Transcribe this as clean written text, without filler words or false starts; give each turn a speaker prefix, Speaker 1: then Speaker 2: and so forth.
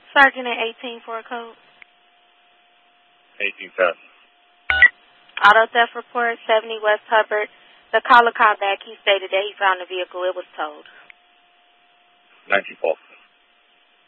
Speaker 1: Sergeant at 18 for a code.
Speaker 2: 18 theft.
Speaker 1: Auto theft report, 70 West Hubbard. The caller called back. He stated that he found the vehicle. It was towed.
Speaker 2: 19 fault.